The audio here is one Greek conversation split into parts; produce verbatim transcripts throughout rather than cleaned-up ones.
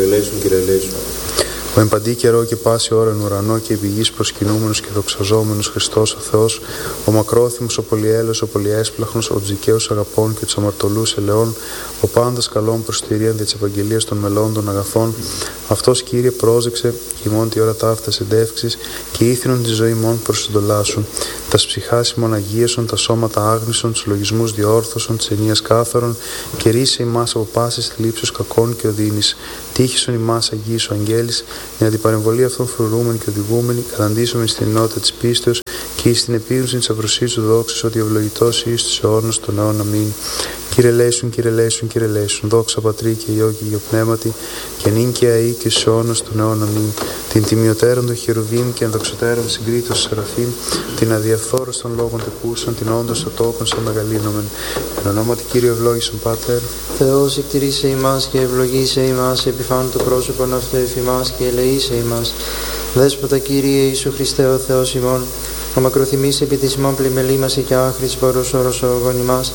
ελέησον, Κύριε ελέησον. Ο εν παντή καιρό και πάση ώρα εν ουρανό και επί γης προσκυνούμενος και δοξαζόμενος Χριστός ο Θεός, ο μακρόθυμος, ο πολυέλεος, ο πολυέσπλαχνος, ο τζικαίος αγαπών και τους αμαρτωλούς ελαιών, ο πάντας καλών προς τηρίαν δια της Ευαγγελίας των μελών των αγαθών, αυτός, Κύριε, πρόσεξε και ημών τη ώρα ταύτα εντεύξεις και ήθινον τη ζωή ημών προς συντολά σου. Τας ψυχάς ημών αγίασον, τα σώματα άγνησον, τους λογισμούς διόρθωσον, της ενίας κάθαρον, και ρίσε ημάς από πάσης θλίψεως κακών και οδύνης. Τύχησον ημάς αγίης ο αγγέλης, για να την παρεμβολή αυτών φρουρούμενη και οδηγούμενη, καταντήσουμε στην ενότητα της πίστεως και στην επίγνωση της αυρωσίας του δόξης, ότι ευλογητός εις τους αιώνας των αιών. Αμήν. Κύριε ελέησον, Κύριε ελέησον, Κύριε ελέησον, δόξα Πατρί και Υιό και Υιό Πνεύματι, και νυν και αεί και στους αιώνας των αιών. Αμήν. Την τιμιωτέρων των χερουβίμ και ενδοξωτέρων συγκρίτως σεραφείμ, την αδιαφθόρος των λόγων τεκούσαν, την όντως των τόκων σαν μεγαλύνομεν. Εν ονόματι Κύριε ευλόγησον Πάτερ. Θεός εκτηρήσε ημάς και ευλογήσε ημάς, επιφάνου το πρόσωπον αυτού εφημάς και ελεήσε ημάς. Δέσποτα Κύριε Ιησού Χριστέ ο Θεός ημών, ο μακροθυμής επί της ημών πλημελήμαση και άχρης πόρος όρος ογών ημάς,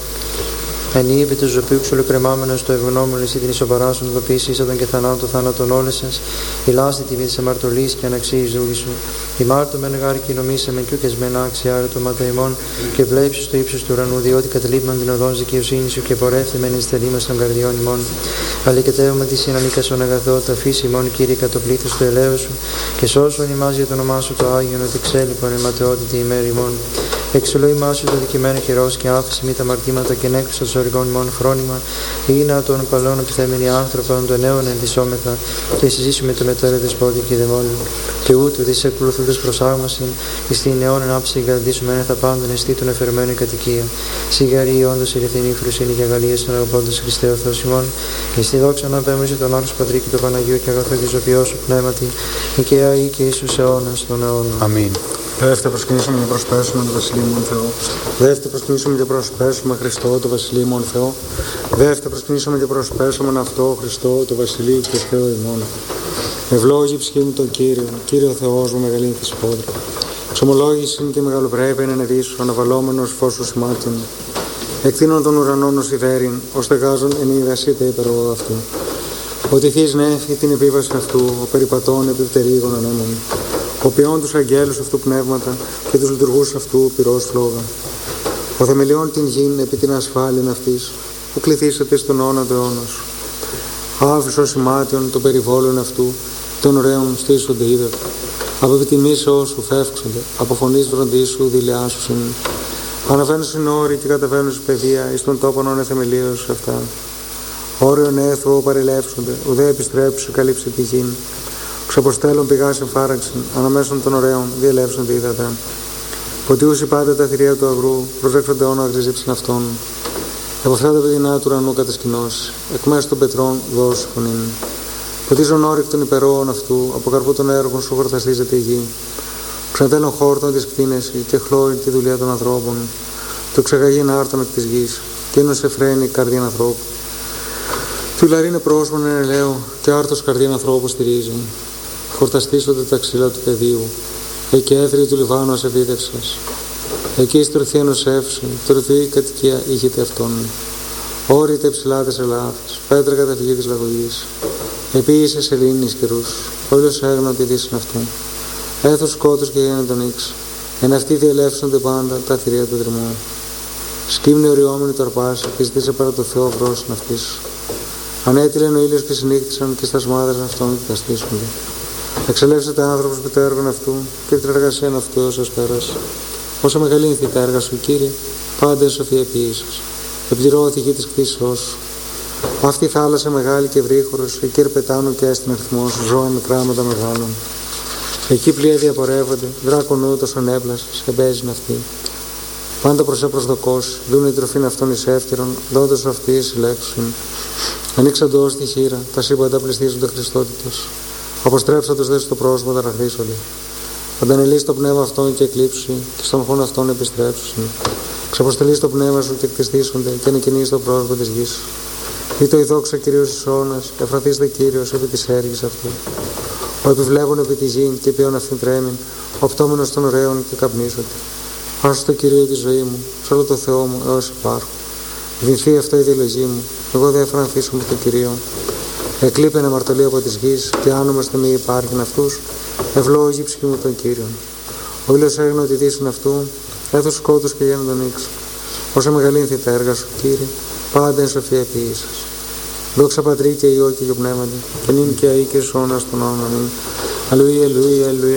ενή επί του ζωπίου ξολοκρεμάμενος το ευγνώμων εσύ την ισοπαράσουν δοποίηση ίσαντον και θανάτου θάνατον όλες σας, ηλάστη τιμή της αμαρτωλής και αναξίης δούλη σου. Ημάρτω μεν γάρ και νομίσαμε κι ούκες μεν άξια άρετο ματα ημών, και βλέψει στο ύψος του ουρανού, διότι καταλείπμαν την οδόν δικαιοσύνη σου και πορεύτε μεν εις τελήμας των καρδιών ημών. Αλικετεύουμε τη συνανίκασον αγαθό, τα φύση ημών, Κύριε, κατ' το πλήθος του ελαίου σου, και σώσον ημάς για το όνομά σου το Άγιον, ότι ξέλιπον εν ματαιότητη ημέρη ημών. Εξολό ημάς σου το δικημένο χειρός και άφηση μη τα μαρτήματα και νέκρους των σωρικών ημών χρόνημα, είναι των παλών επιθέμενοι άνθρωπον των νέων ενδυσόμεθα, και συζήσουμε το μετέρε δεσπότη και δαιμόνιο. Και ούτω δις εκπλουθούντες προσάγμασιν, εις την αιών ανάψη εγκαταντήσουμε ένεθα πάντων εστί των εφερμένων κατοικία. Σιγαρή όντως ηλιθινή φρουσίνη και αγαλία των αγαπώντας Χριστέ ο Θεός ημών, και στη δόξα να απέμβησε τον όρος Πατρί και το Παναγίου και αγαθό και ζωπιό σου πνεύματι, οικαία ή και Ιησούς αιώνας των αιώνων. Αμήν. Δεύτερο προσκυνήσουμε και προσπέσουμε τον Βασιλείο μου Θεό. Δεύτερο προσκυνήσουμε και προσπέσουμε Χριστό το Βασιλείο μου Θεό. Δεύτερο προσκυνήσουμε και προσπέσουμε αυτό Χριστό το Βασιλείο και Θεό ημών. Ευλόγη ψυχή μου τον Κύριο, Κύριο Θεός μου μεγαλύνη της πόντρα. Ξομολόγηση και μεγαλοπρέπεια είναι δίσου, αναβαλόμενος φως του σημάτιν. Εκτείνων των ουρανών ως ιδέριν, ως τεγάζων εν είδασίτε υπερό αυτού. Ότι θείς νέφη την επίβαση αυτού, ο περιπατών επί πτερίγων ανέμων. Ο ποιών τους αγγέλους αυτού πνεύματα και τους λειτουργούς αυτού πυρός φλόγα. Ο θεμελιών την γην επί την ασφάλειν αυτής, που κληθήσατε στον αιώνα του αιώνος. Άφησος σημάτιον των περιβόλων αυτού, των ωραίων στήσονται είδα. Από επιτιμήσεώς σου φεύξονται, από φωνής βροντής σου δειλιάσουσιν. Αναβαίνουν στην όρη και καταβαίνουν στην παιδεία, εις των τόπων όνε θεμελίως αυτά. Όριον έθρο παρελεύσονται, ουδέ επιστρέψου καλύψε τη γην. Ξαποστέλων πηγάς εμφάραξιν, αναμέσων των ωραίων διελεύσονται είδατα. Ποτιούσι πάντα τα θηρία του αγρού, προσδέχονται όνο αγριζήψιν αυτών. Εποφθάται παιδινά του ουρανού κατασκηνώσει, εκ μέσω των πετρών δώσει φωνήν. Ποτίζον όρικ των υπερόων αυτού, από καρπού των έργων σου χορταστίζεται η γη. Ξανατέλων χόρτων τη κτίνεση και χλώρη τη δουλειά των ανθρώπων. Το ξεγαγήν άρτων εκ τη γη, και είναι σε φρένη καρδίαν ανθρώπου. Του λαρίνε πρόσωπον εν ελαίο, και άρτος καρδίαν ανθρώπου στηρίζει. Χορταστήσονται τα ξύλα του πεδίου, εκεί έθρη του Λιβάνου ασεβίδευσας. Εκεί στρωθεί ενός εύση, τρωθεί κατοικία ήγεται αυτόν. Όρητε ψηλάτες ελάφες, πέτρα καταφυγή της λαγωγής. Επίησε σελήνης καιρούς, όλος έγνω τη δύσιν αυτού. Έθος σκότος και γένε τον ίξ, εν αυτοί διελεύσονται πάντα τα θηρία του δρυμού. Σκύμνη οριόμενη το αρπάσει, και ζητήσε παρά το Θεό βρόσιν αυτής. Ανέτειλεν ο ήλιος και συνύχτησαν, και στα σμάδες αυτών δικαστήσονται. Εξελεύσετε άνθρωπος με το έργο αυτού, και την εργασία αυτού έως εσπέρας. Όσο μεγαλύνθη τα έργα σου, Κύριε, πάντα σοφία ποιήσας. Επιπληρώθη η γη της κτήσεώς σου. Αυτή η θάλασσα μεγάλη και βρύχωρος, εκεί ερπετάνου και έστειν αριθμός, ζώα μικρά με τα μεγάλων. Εκεί πλοία διαπορεύονται, δράκον ούτως ανέπλασες, εμπέζουν αυτοί. Πάντα προς επροσδοκός, δούνε η τροφήν αυτών εις εύκαιρον, δόντως αυτοί συλλέξουν. Ανοίξαντος τη χείρα, τα σύμπαντα πληστίζονται Χριστότητος. Αποστρέψαντος δε στο πρόσωπο τα ραχδίσονται. Αντανελείς το πνεύμα αυτών και εκλείψει, και στον χώρο αυτών επιστρέψουν. Ξαποστελείς το πνεύμα σου και εκτιστήσονται, και ανεκκινείς το πρόσωπο της γης. Ή το η δόξα Κυρίως εις αιώνας, εφραθείστε Κύριος επί της έργης αυτού. Ο επιβλέπων επί τη γη και ποιον αυτήν τρέμην, ο πτώμενος των ωραίων και καπνίζονται. Άσου το Κυρίο τη ζωή μου, σ' όλο το Θεό μου έως υπάρχω. Δινθεί αυτό η διαλογή μου, εγώ δεν εφρανθήσω με το Κυρίο. Εκλείπαινε αμαρτωλή από της γης, και άνομαστε μη υπάρχειν αυτούς, ευλόγη ψυχή μου τον Κύριον. Ο ήλιος έγνω ότι δύσιν αυτού, έθος σκότους και γέννον τον ύξ. Όσα μεγαλύνθη τα έργα σου, Κύριε, πάντα εν σοφία ποιήσας. Δόξα Πατρί και Υιό και Αγίου Πνεύματι, και νυν και αεί και σώνα στον όνομα. Αλληλούια, αλληλούια, αλληλούια.